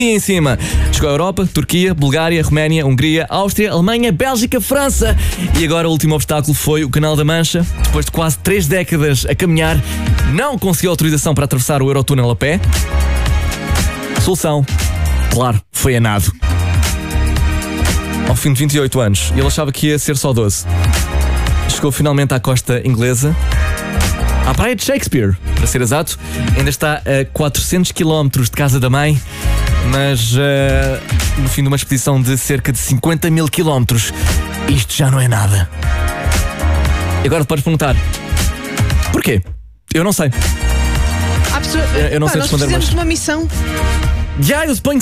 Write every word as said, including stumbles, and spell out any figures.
em cima. Chegou a Europa, Turquia, Bulgária, Roménia, Hungria, Áustria, Alemanha, Bélgica, França. E agora o último obstáculo foi o Canal da Mancha. Depois de quase três décadas a caminhar, não conseguiu autorização para atravessar o Eurotúnel a pé. Solução, claro, foi a nado. Ao fim de vinte e oito anos, ele achava que ia ser só doze. Chegou finalmente à costa inglesa, à praia de Shakespeare, para ser exato. Ainda está a quatrocentos quilómetros de casa da mãe, mas uh, no fim de uma expedição de cerca de cinquenta mil quilómetros, isto já não é nada. E agora podes perguntar, porquê? Eu não sei. Há pessoa... Eu, eu não Pá, sei nós responder, precisamos mas... de uma missão. Já, eu suponho